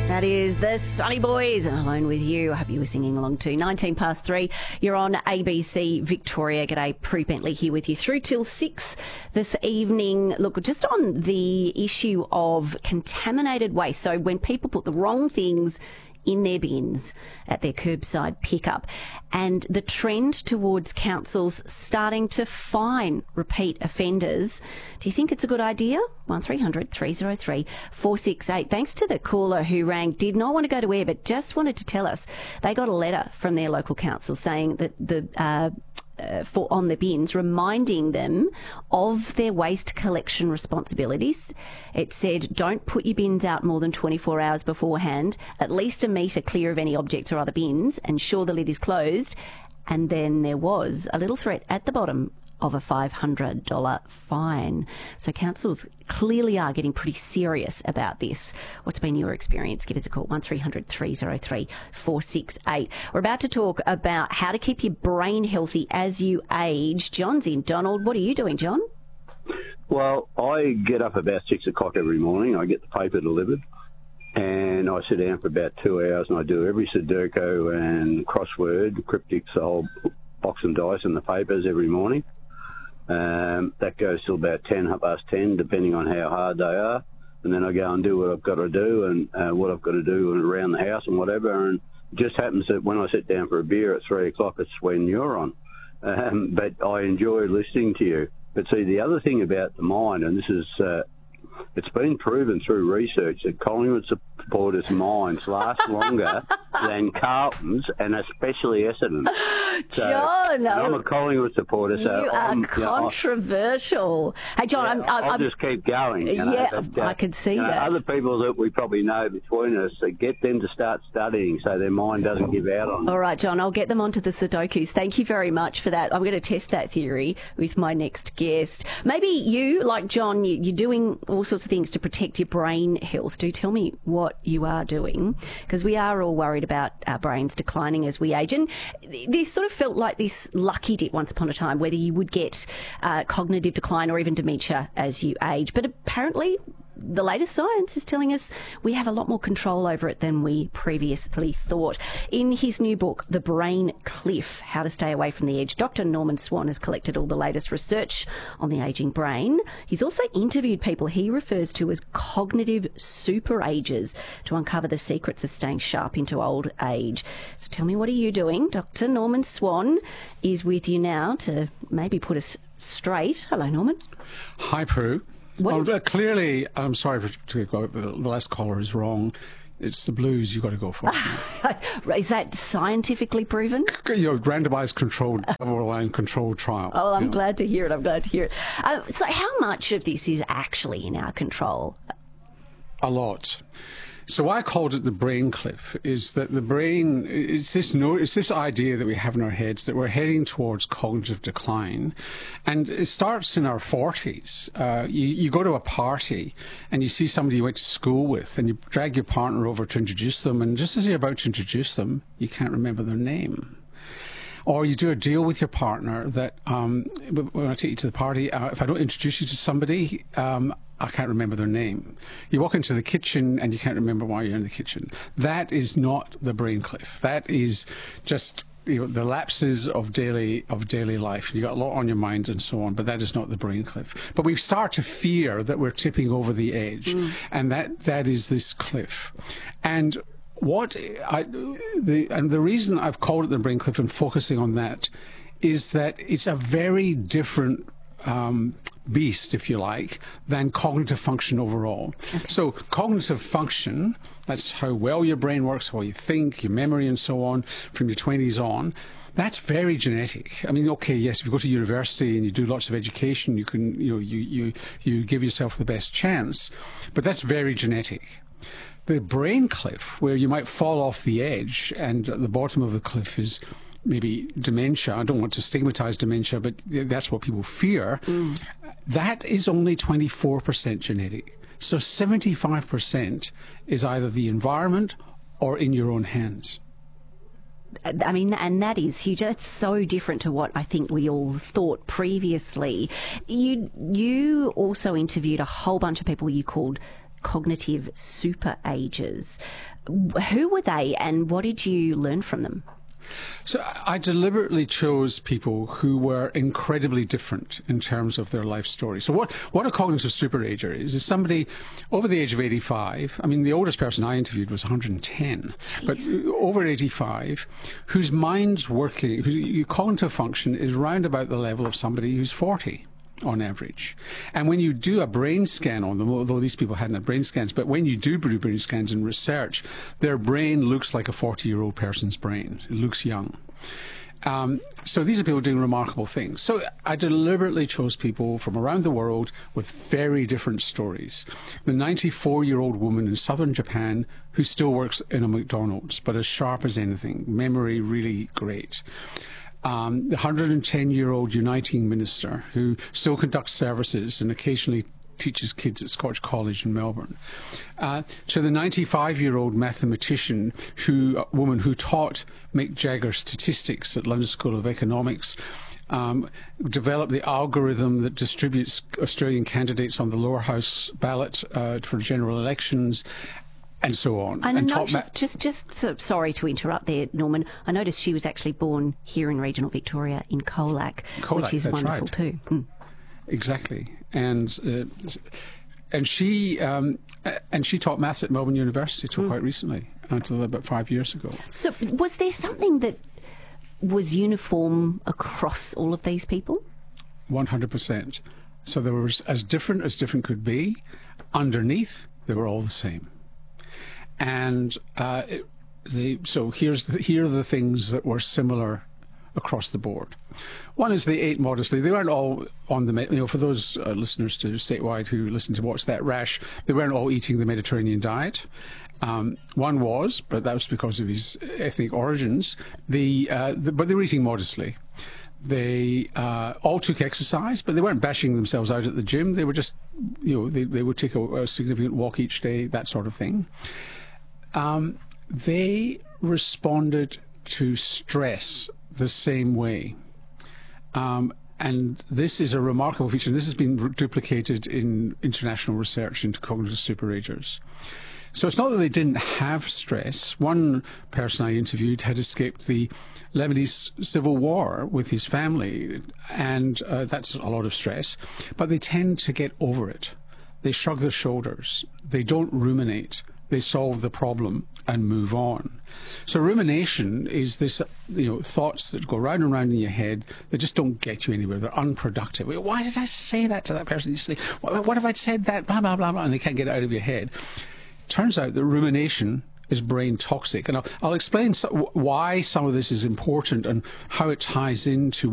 That is the Sunny Boys, and Alone With You. I hope you were singing along too. 19 past 3, you're on ABC Victoria. G'day, Prue Bentley here with you through till 6 this evening. Look, just on the issue of contaminated waste. So when people put the wrong things in their bins at their curbside pickup, and the trend towards councils starting to fine repeat offenders. Do you think it's a good idea? 1300 303 468. Thanks to the caller who rang, did not want to go to air, but just wanted to tell us they got a letter from their local council saying that on the bins, reminding them of their waste collection responsibilities. It said, don't put your bins out more than 24 hours beforehand, at least a metre clear of any objects or other bins, ensure the lid is closed. And then there was a little threat at the bottom of a $500 fine. So councils clearly are getting pretty serious about this. What's been your experience? Give us a call, 1300 303 468. We're about to talk about how to keep your brain healthy as you age. John's in. Donald, what are you doing, John? Well, I get up about 6 o'clock every morning. I get the paper delivered, and I sit down for about 2 hours, and I do every Sudoku and crossword, cryptics, the whole box and dice and the papers every morning. That goes till about 10:10, depending on how hard they are. And then I go and do what I've got to do and what I've got to do around the house and whatever. And it just happens that when I sit down for a beer at 3 o'clock, it's when you're on. But I enjoy listening to you. But see, the other thing about the mind, and this is, it's been proven through research that Collingwood supporters' minds last longer than Carlton's, and especially Essendon's. So, John, I'm a Collingwood supporter, so you are controversial. Hey, John, I'll just keep going. Yeah, I could see that. Other people that we probably know between us, get them to start studying so their mind doesn't give out on them. All right, John, I'll get them onto the Sudokus. Thank you very much for that. I'm going to test that theory with my next guest. Maybe you, like John, you're doing all sorts of things to protect your brain health. Do tell me what you are doing, because we are all worried about our brains declining as we age. And this sort of felt like this lucky dip once upon a time, whether you would get cognitive decline or even dementia as you age. But apparently the latest science is telling us we have a lot more control over it than we previously thought. In his new book, The Brain Cliff, How to Stay Away from the Edge, Dr. Norman Swan has collected all the latest research on the ageing brain. He's also interviewed people he refers to as cognitive super agers to uncover the secrets of staying sharp into old age. So tell me, what are you doing? Dr. Norman Swan is with you now to maybe put us straight. Hello, Norman. Hi, Prue. Well, clearly, I'm sorry to go, but the last caller is wrong. It's the blues you've got to go for. Is that scientifically proven? Randomised controlled, double-blind controlled trial. Oh, I'm glad to hear it. I'm glad to hear it. So how much of this is actually in our control? A lot. So why I called it the brain cliff is that the brain, it's this idea that we have in our heads that we're heading towards cognitive decline. And it starts in our 40s. You go to a party and you see somebody you went to school with and you drag your partner over to introduce them. And just as you're about to introduce them, you can't remember their name. Or you do a deal with your partner that when I take you to the party, if I don't introduce you to somebody, I can't remember their name. You walk into the kitchen and you can't remember why you're in the kitchen. That is not the brain cliff. That is just the lapses of daily life. You got a lot on your mind and so on, but that is not the brain cliff. But we start to fear that we're tipping over the edge, and that is this cliff. And the reason I've called it the brain cliff and focusing on that is that it's a very different beast, if you like, than cognitive function overall. Okay. So cognitive function, that's how well your brain works, how you think, your memory and so on, from your 20s on, that's very genetic. I mean, okay, yes, if you go to university and you do lots of education, you can, you give yourself the best chance, but that's very genetic. The brain cliff, where you might fall off the edge, and at the bottom of the cliff is maybe dementia. I don't want to stigmatize dementia, but that's what people fear. That is only 24% genetic. So 75% is either the environment or in your own hands. I mean, and that is huge. That's so different to what I think we all thought previously. You also interviewed a whole bunch of people you called cognitive super agers. Who were they and what did you learn from them? So I deliberately chose people who were incredibly different in terms of their life story. So what a cognitive superager is somebody over the age of 85. I mean, the oldest person I interviewed was 110, Jeez. But over 85, whose mind's working, whose cognitive function is round about the level of somebody who's 40. On average. And when you do a brain scan on them, although these people hadn't had brain scans, but when you do brain scans in research, their brain looks like a 40-year-old person's brain. It looks young. So these are people doing remarkable things. So I deliberately chose people from around the world with very different stories. The 94-year-old woman in southern Japan who still works in a McDonald's, but as sharp as anything, memory really great. The 110-year-old uniting minister who still conducts services and occasionally teaches kids at Scotch College in Melbourne, to the 95-year-old mathematician, woman who taught Mick Jagger statistics at London School of Economics, developed the algorithm that distributes Australian candidates on the lower house ballot for general elections, and so on. And just sorry to interrupt there, Norman. I noticed she was actually born here in regional Victoria in Colac, which is wonderful right. too. Mm. Exactly, and she taught maths at Melbourne University till quite recently, until about 5 years ago. So, was there something that was uniform across all of these people? 100%. So they were as different could be. Underneath, they were all the same. And so here are the things that were similar across the board. One is they ate modestly. They weren't all on the, for those listeners to Statewide who listen to What's That Rash, they weren't all eating the Mediterranean diet. One was, but that was because of his ethnic origins. But they were eating modestly. They all took exercise, but they weren't bashing themselves out at the gym. They were just, they would take a significant walk each day, that sort of thing. They responded to stress the same way. And this is a remarkable feature, and this has been duplicated in international research into cognitive superagers. So it's not that they didn't have stress. One person I interviewed had escaped the Lebanese civil war with his family, and that's a lot of stress. But they tend to get over it. They shrug their shoulders. They don't ruminate. They solve the problem and move on. So rumination is this, thoughts that go round and round in your head that just don't get you anywhere. They're unproductive. Why did I say that to that person? What if I'd said that? Blah, blah, blah, blah. And they can't get it out of your head. Turns out that rumination is brain toxic. And I'll explain why some of this is important and how it ties into